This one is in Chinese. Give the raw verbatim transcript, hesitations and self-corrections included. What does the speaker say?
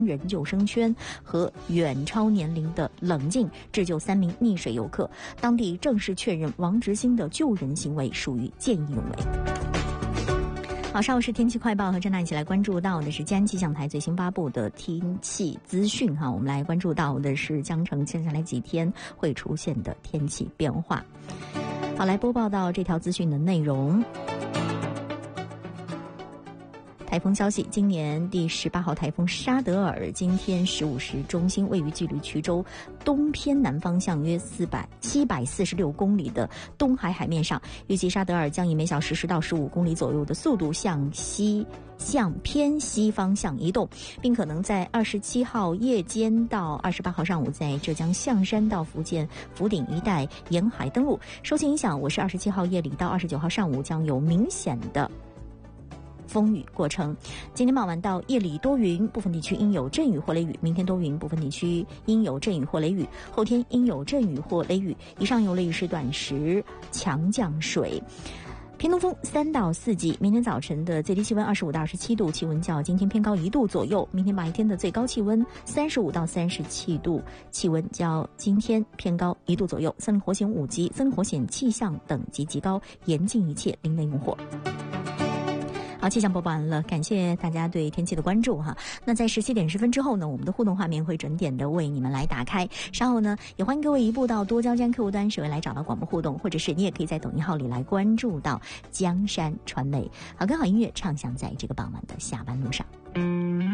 人救生圈和远超年龄的冷静制救三名溺水游客。当地正式确认王直兴的救人行为属于见义勇为。好，上午是天气快报，和郑娜一起来关注到的是嘉安气象台最新发布的天气资讯哈。我们来关注到的是江城接下来几天会出现的天气变化。好，来播报到这条资讯的内容。台风消息，今年第十八号台风沙德尔今天十五时中心位于距离衢州东偏南方向约四百七百四十六公里的东海海面上，预计沙德尔将以每小时十到十五公里左右的速度向西向偏西方向移动，并可能在二十七号夜间到二十八号上午在浙江象山到福建福鼎一带沿海登陆。受其影响，我市二十七号夜里到二十九号上午将有明显的风雨过程。今天傍晚到夜里多云，部分地区应有阵雨或雷雨，明天多云，部分地区应有阵雨或雷雨，后天应有阵雨或雷雨，以上有雷雨时短时强降水。偏东风三到四级，明天早晨的最低气温二十五到二十七度，气温较今天偏高一度左右。明天白天的最高气温三十五到三十七度，气温较今天偏高一度左右。森林火险五级，森林火险气象等级极高，严禁一切林内用火。好，气象播报完了，感谢大家对天气的关注哈。那在十七点十分之后呢，我们的互动画面会准点的为你们来打开。稍后呢，也欢迎各位移步到多交江客户端首页来找到广播互动，或者是你也可以在抖音号里来关注到江山传媒。好，跟好音乐畅想在这个傍晚的下班路上。